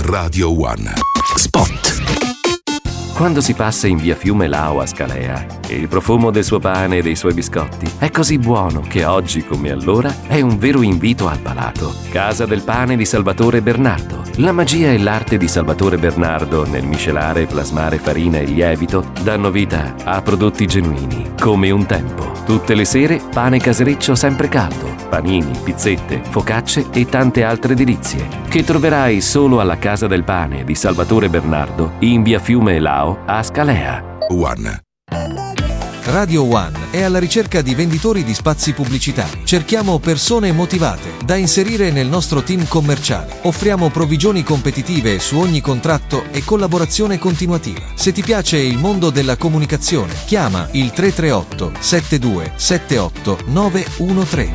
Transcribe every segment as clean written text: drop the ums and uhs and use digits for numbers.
Radio One. Spot. Quando si passa in via Fiume Lao a Scalea, il profumo del suo pane e dei suoi biscotti è così buono che oggi come allora è un vero invito al palato. Casa del pane di Salvatore Bernardo. La magia e l'arte di Salvatore Bernardo nel miscelare e plasmare farina e lievito danno vita a prodotti genuini, come un tempo. Tutte le sere pane casereccio sempre caldo, panini, pizzette, focacce e tante altre delizie che troverai solo alla Casa del Pane di Salvatore Bernardo in via Fiume Lao a Scalea. One. Radio One è alla ricerca di venditori di spazi pubblicitari. Cerchiamo persone motivate da inserire nel nostro team commerciale. Offriamo provvigioni competitive su ogni contratto e collaborazione continuativa. Se ti piace il mondo della comunicazione, chiama il 338 72 78 913.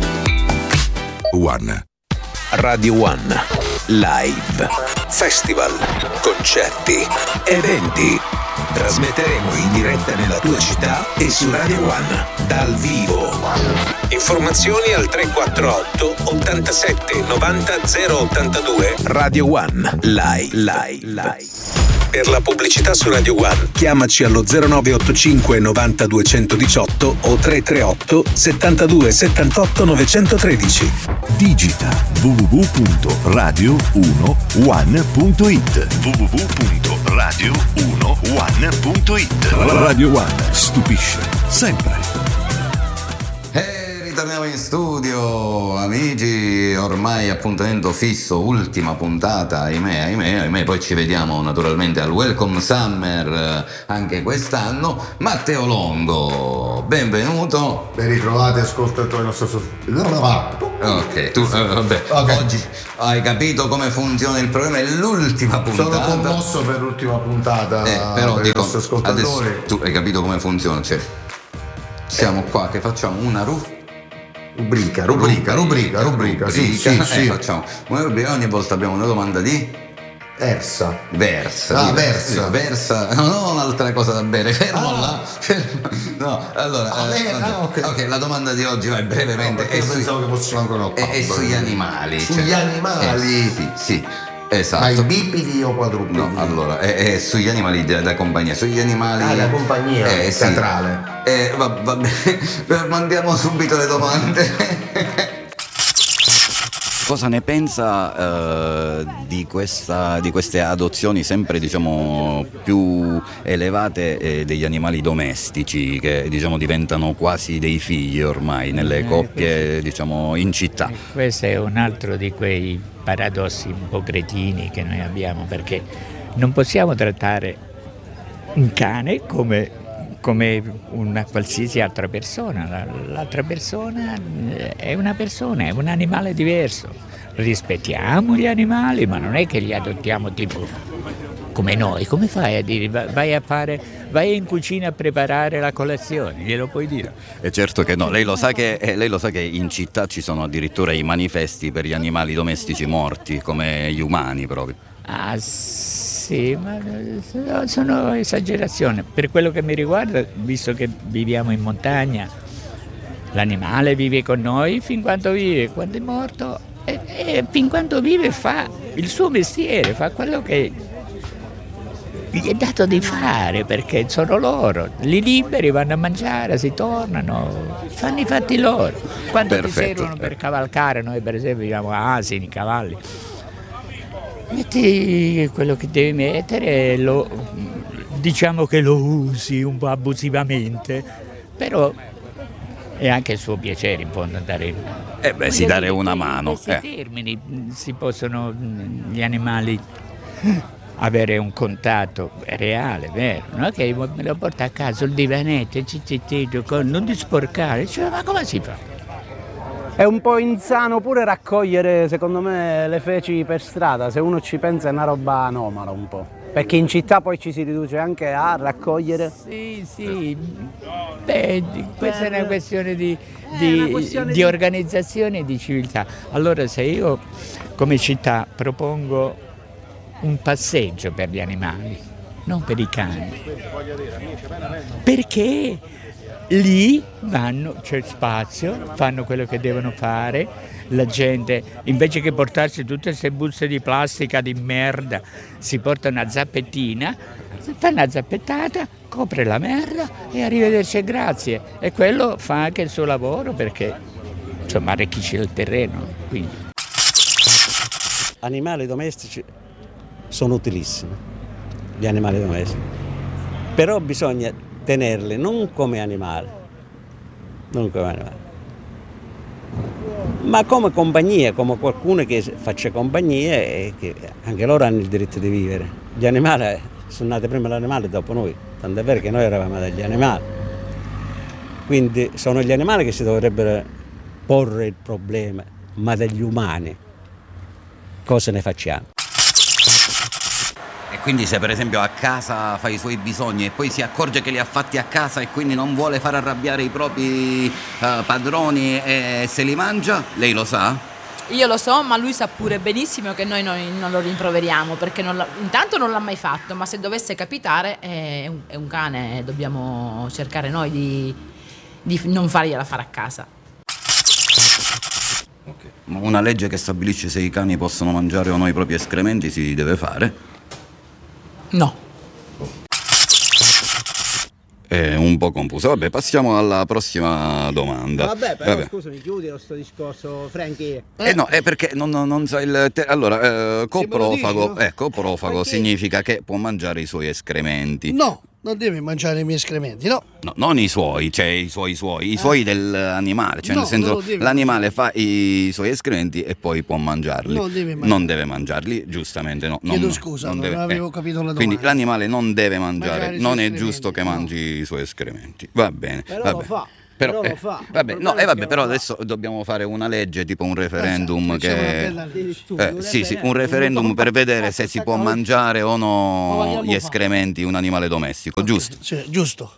One. Radio One. Live. Festival. Concerti. Eventi. Trasmetteremo in diretta nella tua città e su Radio One. Dal vivo. Informazioni al 348 87 90 082. Radio One. Live. Per la pubblicità su Radio One, chiamaci allo 0985 90 218 o 338 72 78 913. Digita www.radio1one.it. www.radio1one.it. Radio One stupisce sempre. Ritorniamo in studio, amici, ormai appuntamento fisso, ultima puntata, ahimè, poi ci vediamo naturalmente al Welcome Summer anche quest'anno. Matteo Longo, benvenuto. Ben ritrovati ascoltatori nostro. Ok, tu vabbè, okay. Oggi hai capito come funziona il programma, è l'ultima puntata. Sono commosso per l'ultima puntata, però per i nostri ascoltatori. Adesso tu hai capito come funziona, cioè siamo qua che facciamo una rubrica, sì. Facciamo una rubrica, ogni volta abbiamo una domanda di versa. No, un'altra cosa da bere, fermo là. No, allora, ok, la domanda di oggi vai brevemente. Pensavo che fosse ancora è sugli animali. Sugli animali? Sì. Esatto. Ma i bipedi o quadrupedi? No, allora, è sugli animali da compagnia, sugli animali. La compagnia teatrale. Va bene, mandiamo subito le domande. Cosa ne pensa di queste adozioni sempre diciamo più elevate degli animali domestici che diciamo diventano quasi dei figli ormai nelle coppie diciamo in città? Questo è un altro di quei paradossi un po' cretini che noi abbiamo, perché non possiamo trattare un cane come una qualsiasi altra persona. L'altra persona è una persona, è un animale diverso. Rispettiamo gli animali, ma non è che li adottiamo tipo come noi. Come fai a dire vai in cucina a preparare la colazione? Glielo puoi dire? E certo che no, lei lo sa che in città ci sono addirittura i manifesti per gli animali domestici morti, come gli umani proprio. Ah sì, ma sono esagerazioni. Per quello che mi riguarda, visto che viviamo in montagna, l'animale vive con noi fin quando vive, quando è morto e fin quando vive fa il suo mestiere, fa quello che gli è dato di fare, perché sono loro, li liberi, vanno a mangiare, si tornano, fanno i fatti loro. Quando ti servono per cavalcare, noi per esempio abbiamo asini, cavalli, metti quello che devi mettere, diciamo che lo usi un po' abusivamente, però è anche il suo piacere in fondo dare una mano. In questi termini si possono gli animali avere un contatto reale, vero? Non è che me lo porta a casa sul divanetto, non ti sporcare, cioè, ma come si fa? È un po' insano pure raccogliere, secondo me, le feci per strada. Se uno ci pensa è una roba anomala un po'. Perché in città poi ci si riduce anche a raccogliere. Sì. Beh, questa è una questione di organizzazione e di civiltà. Allora se io come città propongo un passeggio per gli animali, non per i cani, perché lì vanno, c'è spazio, fanno quello che devono fare, la gente, invece che portarsi tutte queste buste di plastica di merda, si porta una zappettina, fa una zappettata, copre la merda e arrivederci e grazie. E quello fa anche il suo lavoro, perché insomma arricchisce il terreno. Quindi. Animali domestici sono utilissimi, gli animali domestici, però bisogna tenerli non come animali, ma come compagnia, come qualcuno che faccia compagnia e che anche loro hanno il diritto di vivere. Gli animali sono nati prima l'animale dopo noi, tant'è vero che noi eravamo degli animali. Quindi sono gli animali che si dovrebbero porre il problema, ma degli umani cosa ne facciamo? E quindi se per esempio a casa fa i suoi bisogni e poi si accorge che li ha fatti a casa e quindi non vuole far arrabbiare i propri padroni e se li mangia, lei lo sa? Io lo so, ma lui sa pure benissimo che noi non lo rimproveriamo, perché intanto non l'ha mai fatto, ma se dovesse capitare è un cane, dobbiamo cercare noi di non fargliela fare a casa. Una legge che stabilisce se i cani possono mangiare o no i propri escrementi si deve fare? No. È un po' confuso. Vabbè, passiamo alla prossima domanda. Vabbè, però scusami, chiudi questo discorso, Frankie. No, è perché non so il allora, coprofago, coprofago significa che può mangiare i suoi escrementi. No, non deve mangiare i miei escrementi, no. No, non i suoi, cioè i suoi dell'animale, cioè nel senso l'animale fa i suoi escrementi e poi può mangiarli. Non deve mangiarli, giustamente no. Chiedo scusa, non avevo capito la domanda. Quindi l'animale non deve mangiare, non è giusto che mangi i suoi escrementi. Va bene. Però vabbè. lo fa. Però, lo fa. vabbè, no, vabbè, però adesso dobbiamo fare una legge, tipo un referendum un referendum per vedere se si può mangiare o no gli escrementi un animale domestico, giusto? Sì, giusto.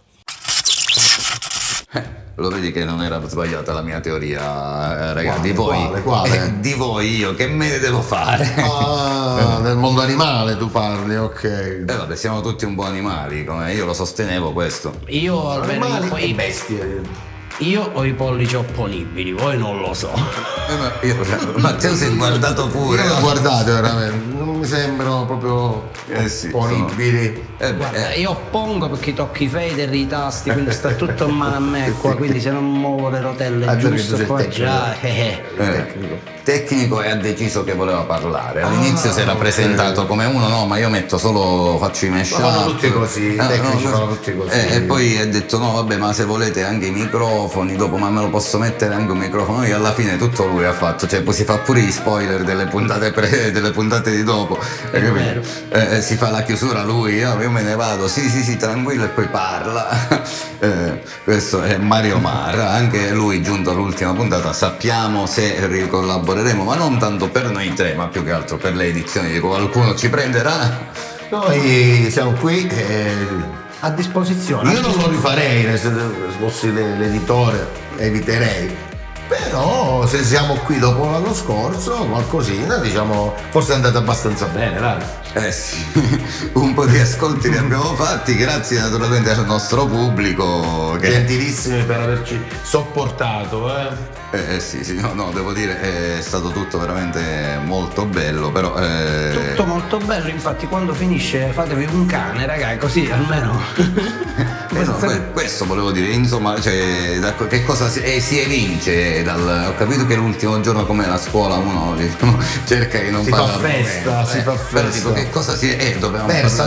Lo vedi che non era sbagliata la mia teoria, ragazzi. Quale? Di voi io che me ne devo fare? Nel mondo animale tu parli, ok. Vabbè, siamo tutti un po' animali, come io lo sostenevo questo. Io almeno Animali e bestie. Io ho i pollici opponibili, voi non lo so. Matteo si è guardato pure. Io l'ho guardato veramente, non mi sembrano proprio opponibili. Guarda, io oppongo perché tocchi i fader, i tasti, quindi sta tutto in mano a me qua, quindi se non muovo le rotelle giusto qua già. Tecnico e ha deciso che voleva parlare. All'inizio si era presentato come uno, no, ma io faccio i mesh up. Fanno tutti così, i tecnici fanno tutti così. E poi ha detto no, vabbè, ma se volete anche i microfoni dopo, ma me lo posso mettere anche un microfono? E alla fine tutto lui ha fatto, cioè poi si fa pure gli spoiler delle puntate di dopo. Si fa la chiusura lui, io me ne vado, sì, tranquillo, e poi parla. Questo è Mario Marra, anche lui giunto all'ultima puntata. Sappiamo se ricollaboreremo, ma non tanto per noi tre, ma più che altro per le edizioni. Qualcuno ci prenderà? Noi siamo qui a disposizione. Io non lo rifarei, se fossi l'editore eviterei. Però se siamo qui dopo l'anno scorso, qualcosina, diciamo, forse è andata abbastanza bene, dai. Sì, un po' di ascolti li abbiamo fatti, grazie naturalmente al nostro pubblico. Gentilissimi per averci sopportato, Sì, no, devo dire, è stato tutto veramente molto bello, però... Tutto molto bello, infatti quando finisce fatevi un cane, raga, così almeno... questo volevo dire, insomma, cioè, che cosa si evince ho capito che l'ultimo giorno, come la scuola, uno cerca di non parlare. Si fa festa. Però dico, che cosa si dovevamo versa.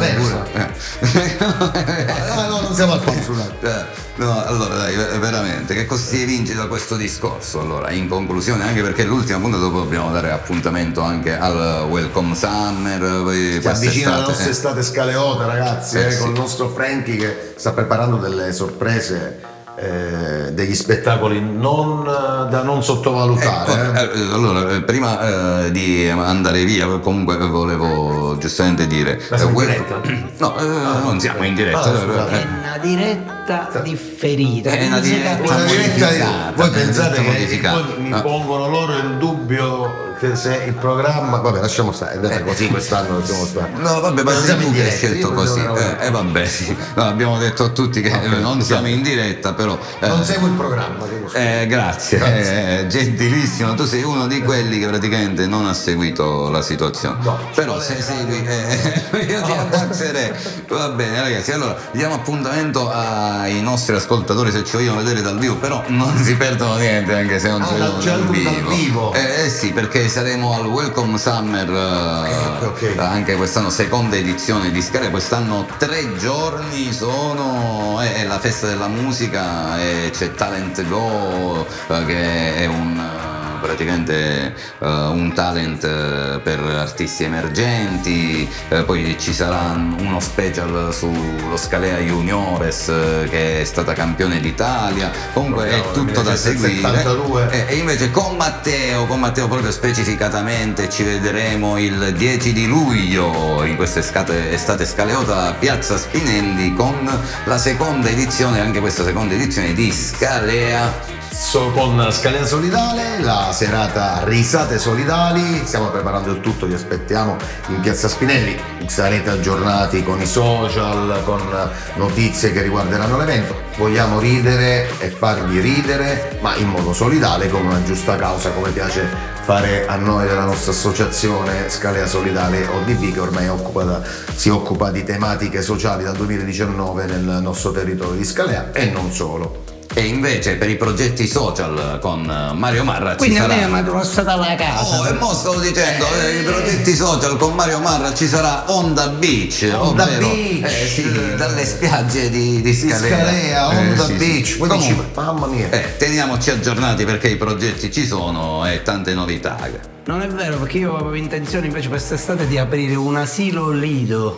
No, non siamo al consolato. No, allora dai, veramente, che cosa si evince da questo discorso? Allora, in conclusione, anche perché l'ultima puntata dopo dobbiamo dare appuntamento anche al Welcome Summer. Si avvicina la nostra estate scaleota, ragazzi, con il nostro Frankie che sta preparando delle sorprese, degli spettacoli da non sottovalutare. Allora, prima di andare via, comunque volevo giustamente dire, in diretta? No, non siamo in diretta. È una diretta differita. È una diretta voi pensate che mi pongono loro il dubbio dirette, se il programma, vabbè, lasciamo stare, è andata così quest'anno, lasciamo stare. No, vabbè, ma sei tu che hai scelto così. Vabbè, sì. No, abbiamo detto a tutti che non siamo in diretta, però. Non seguo il programma, grazie. Gentilissimo, tu sei uno di quelli che praticamente non ha seguito la situazione. No, però se segui, io ti abbasserei. Va bene, ragazzi, allora diamo appuntamento ai nostri ascoltatori se ci vogliono vedere dal vivo, però non si perdono niente anche se non ci vedono dal vivo. Sì, perché saremo al Welcome Summer anche quest'anno, seconda edizione di Scalea. Quest'anno 3 giorni sono è la festa della musica e c'è Talent Go che è praticamente un talent per artisti emergenti, poi ci sarà uno special sullo Scalea Juniores che è stata campione d'Italia, comunque è tutto da seguire. E invece con Matteo proprio specificatamente ci vedremo il 10 di luglio in questa estate scaleota a Piazza Spinelli con la seconda edizione, anche questa seconda edizione di Scalea. Con Scalea Solidale, la serata Risate Solidali, stiamo preparando il tutto, vi aspettiamo in Piazza Spinelli, sarete aggiornati con i social, con notizie che riguarderanno l'evento. Vogliamo ridere e farvi ridere, ma in modo solidale, con una giusta causa, come piace fare a noi della nostra associazione Scalea Solidale ODB, che ormai si occupa di tematiche sociali dal 2019 nel nostro territorio di Scalea e non solo. E invece per i progetti social con Mario Marra quindi ci sarà. Quindi a me mi è stata la casa. E mo stavo dicendo, i progetti social con Mario Marra ci sarà Onda Beach, ovvero dalle spiagge di Scalea. Onda Beach. Comunque, mamma mia. Teniamoci aggiornati perché i progetti ci sono e tante novità. Non è vero, perché io avevo intenzione invece quest'estate di aprire un asilo lido.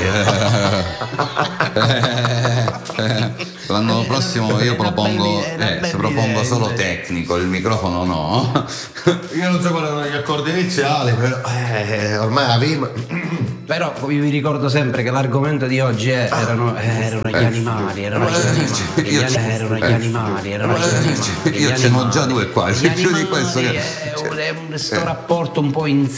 L'anno prossimo io propongo solo tecnico, il microfono no. Io non so quali erano gli accordi iniziali, però ormai avevo. Però vi ricordo sempre che l'argomento di oggi erano gli animali, Io ce n'ho già due qua, più di questo sto rapporto un po' in